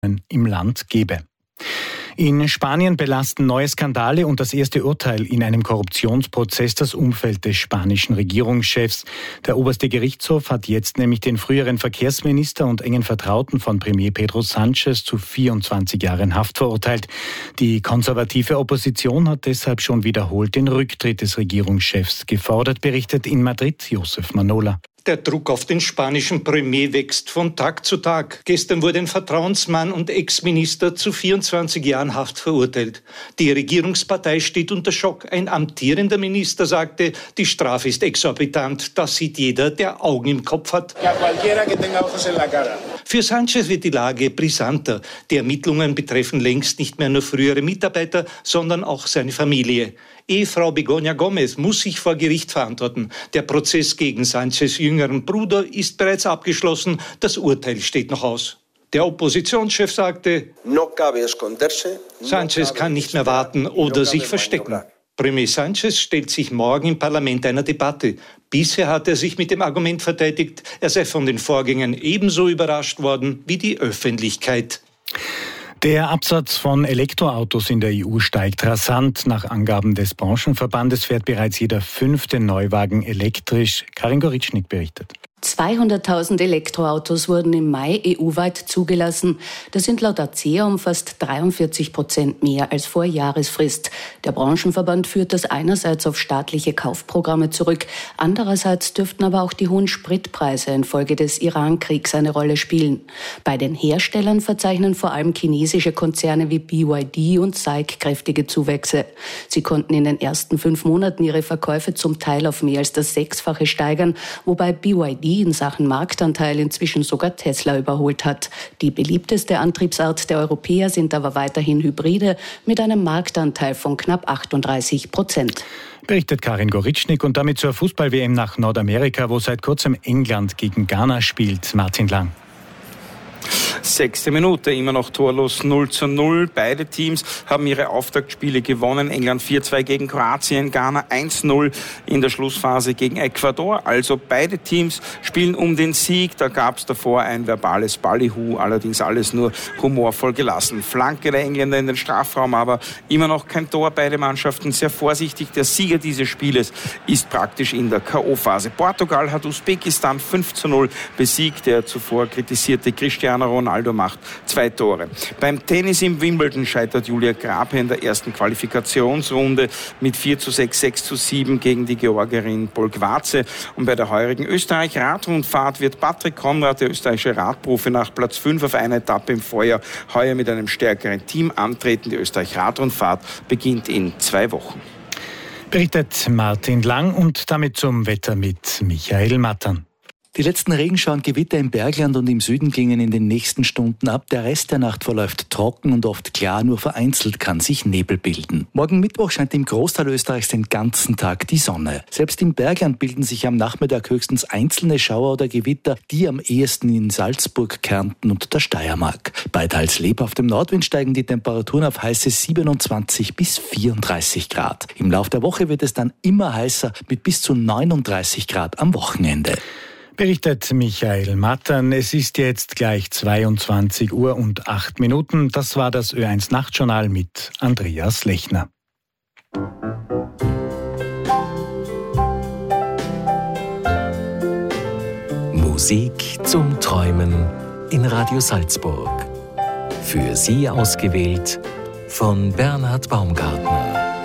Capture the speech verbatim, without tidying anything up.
im Land gebe. In Spanien belasten neue Skandale und das erste Urteil in einem Korruptionsprozess das Umfeld des spanischen Regierungschefs. Der oberste Gerichtshof hat jetzt nämlich den früheren Verkehrsminister und engen Vertrauten von Premier Pedro Sánchez zu vierundzwanzig Jahren Haft verurteilt. Die konservative Opposition hat deshalb schon wiederholt den Rücktritt des Regierungschefs gefordert, berichtet in Madrid Josef Manola. Der Druck auf den spanischen Premier wächst von Tag zu Tag. Gestern wurde ein Vertrauensmann und Ex-Minister zu vierundzwanzig Jahren Haft verurteilt. Die Regierungspartei steht unter Schock. Ein amtierender Minister sagte, die Strafe ist exorbitant. Das sieht jeder, der Augen im Kopf hat. Für Sánchez wird die Lage brisanter. Die Ermittlungen betreffen längst nicht mehr nur frühere Mitarbeiter, sondern auch seine Familie. Ehefrau Begoña Gómez muss sich vor Gericht verantworten. Der Prozess gegen Sánchez' jüngeren Bruder ist bereits abgeschlossen. Das Urteil steht noch aus. Der Oppositionschef sagte, Sánchez kann nicht mehr warten oder sich verstecken. Premier Sánchez stellt sich morgen im Parlament einer Debatte. Bisher hat er sich mit dem Argument verteidigt, er sei von den Vorgängen ebenso überrascht worden wie die Öffentlichkeit. Der Absatz von Elektroautos in der E U steigt rasant. Nach Angaben des Branchenverbandes fährt bereits jeder fünfte Neuwagen elektrisch. Karin Goritschnik berichtet. zweihunderttausend Elektroautos wurden im Mai E U-weit zugelassen. Das sind laut A C E A um fast dreiundvierzig Prozent mehr als vor Jahresfrist. Der Branchenverband führt das einerseits auf staatliche Kaufprogramme zurück. Andererseits dürften aber auch die hohen Spritpreise infolge des Iran-Kriegs eine Rolle spielen. Bei den Herstellern verzeichnen vor allem chinesische Konzerne wie B Y D und S A I C kräftige Zuwächse. Sie konnten in den ersten fünf Monaten ihre Verkäufe zum Teil auf mehr als das Sechsfache steigern, wobei B Y D in Sachen Marktanteil inzwischen sogar Tesla überholt hat. Die beliebteste Antriebsart der Europäer sind aber weiterhin Hybride mit einem Marktanteil von knapp achtunddreißig Prozent. Berichtet Karin Goritschnik und damit zur Fußball-W M nach Nordamerika, wo seit kurzem England gegen Ghana spielt. Martin Lang. Sechste Minute, immer noch torlos null zu null. Beide Teams haben ihre Auftaktspiele gewonnen. England vier zwei gegen Kroatien, Ghana eins null in der Schlussphase gegen Ecuador. Also beide Teams spielen um den Sieg. Da gab es davor ein verbales Ballyhoo, allerdings alles nur humorvoll gelassen. Flanke der Engländer in den Strafraum, aber immer noch kein Tor. Beide Mannschaften sehr vorsichtig. Der Sieger dieses Spieles ist praktisch in der K O-Phase. Portugal hat Usbekistan fünf zu null besiegt. Der zuvor kritisierte Cristiano Ronaldo macht zwei Tore. Beim Tennis im Wimbledon scheitert Julia Grabher in der ersten Qualifikationsrunde mit vier zu sechs, sechs zu sieben gegen die Georgierin Polgvace. Und bei der heurigen Österreich-Radrundfahrt wird Patrick Konrad, der österreichische Radprofi, nach Platz fünf auf einer Etappe im Vorjahr heuer mit einem stärkeren Team antreten. Die Österreich-Radrundfahrt beginnt in zwei Wochen. Berichtet Martin Lang und damit zum Wetter mit Michael Mattern. Die letzten Regenschauer und Gewitter im Bergland und im Süden klingen in den nächsten Stunden ab. Der Rest der Nacht verläuft trocken und oft klar, nur vereinzelt kann sich Nebel bilden. Morgen Mittwoch scheint im Großteil Österreichs den ganzen Tag die Sonne. Selbst im Bergland bilden sich am Nachmittag höchstens einzelne Schauer oder Gewitter, die am ehesten in Salzburg, Kärnten und der Steiermark. Bei teils lebhaftem Nordwind steigen die Temperaturen auf heiße siebenundzwanzig bis vierunddreißig Grad. Im Lauf der Woche wird es dann immer heißer mit bis zu neununddreißig Grad am Wochenende. Berichtet Michael Mattern. Es ist jetzt gleich zweiundzwanzig Uhr und acht Minuten. Das war das Ö eins Nachtjournal mit Andreas Lechner. Musik zum Träumen in Radio Salzburg. Für Sie ausgewählt von Bernhard Baumgartner.